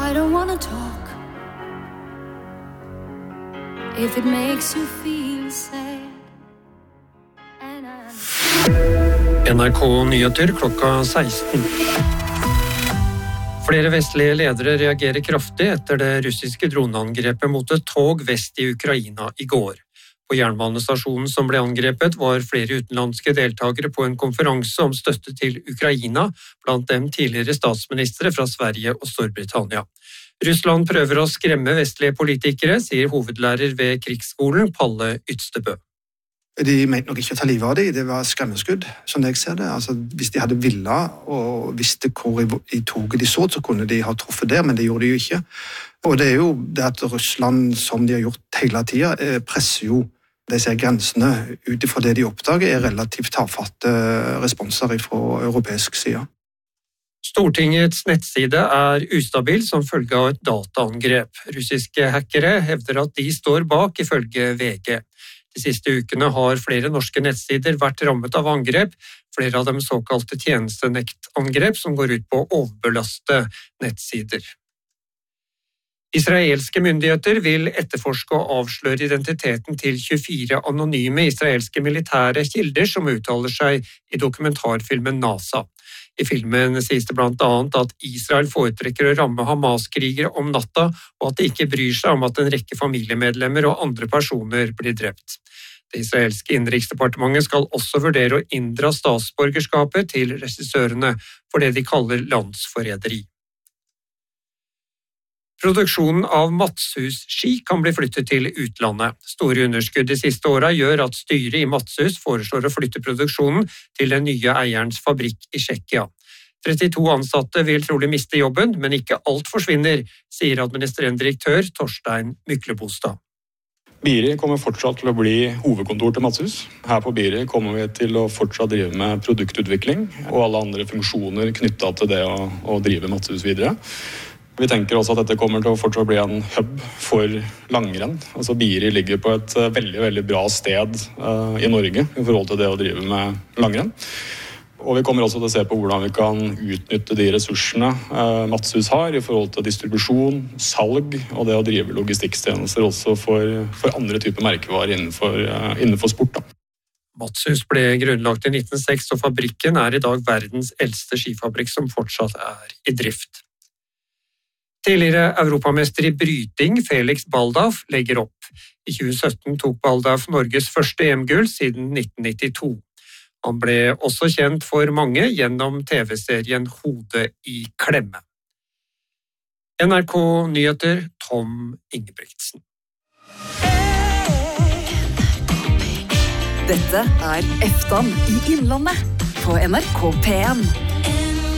I don't wanna talk if it makes you feel sad. NRK Nyheter klokka 16. Flere vestlige ledere reagerer kraftig etter det russiske droneangrepet mot et tog vest i Ukraina i går. På jernbanestasjonen som ble angrepet var flere utenlandske deltakere på en konferanse om støtte til Ukraina, blant dem tidligere statsministre fra Sverige og Storbritannia. Russland prøver å skremme vestlige politikere, sier hovedlærer ved krigsskolen Palle Ydstebø. De mente nok ikke å ta livet av det var skremmeskudd, som jeg ser det. Altså, hvis de hadde villet og visste hvor i toget de så kunne de ha truffet der, men det gjorde de jo ikke. Og det jo det at Russland, som de har gjort hele tiden, presser jo disse grensene ut ifra det de oppdager, relativt tafatte responser fra europeisk side. Stortingets nettside ustabil som følge av et dataangrep. Russiske hackere hevder at de står bak, ifølge VG. De siste ukene har flere norske nettsider vært rammet av angrep, flere av dem såkalte tjenestenektangrep som går ut på å overbelaste nettsider. Israelske myndigheter vil etterforske og avsløre identiteten til 24 anonyme israelske militære kilder som uttaler seg i dokumentarfilmen NASA. I filmen sies det blant annet at Israel foretrekker å ramme Hamas-krigere om natta, og at de ikke bryr seg om at en rekke familiemedlemmer og andre personer blir drept. Det israelske innenriksdepartementet skal også vurdere å inndra statsborgerskapet til regissørene for det de kaller landsforræderi. Produksjonen av Matshus-ski kan bli flyttet til utlandet. Store underskudd de siste årene gjør at styret i Matshus foreslår å flytte produksjonen til den nye eierens fabrikk i Tsjekkia. 32 ansatte vil trolig miste jobben, men ikke alt forsvinner, sier administrerende direktør Torstein Myklebostad. Biri kommer fortsatt til å bli hovedkontor til Matshus. Her på Biri kommer vi til å fortsatt drive med produktutvikling og alle andre funksjoner knyttet til det å drive Matshus videre. Vi tenker også at dette kommer til å fortsatt bli en hub for langrenn. Altså Biri ligger på et veldig, veldig bra sted i Norge i forhold til det å drive med langrenn. Og vi kommer også til å se på hvordan vi kan utnytte de ressursene Matshus har i forhold til distribusjon, salg og det å drive logistikktjenester også for andre typer merkevarer innenfor sport. Da. Matshus ble grunnlagt i 1906, og fabrikken i dag verdens eldste skifabrikk som fortsatt i drift. Tidligere europamester i bryting, Felix Baldauf, legger opp. I 2017 tok Baldauf Norges første EM-gull siden 1992. Han ble også kjent for mange gjennom TV-serien Hode i klemme. NRK Nyheter, Tom Ingebrigtsen. Dette Eftan i Innlandet på NRK P1.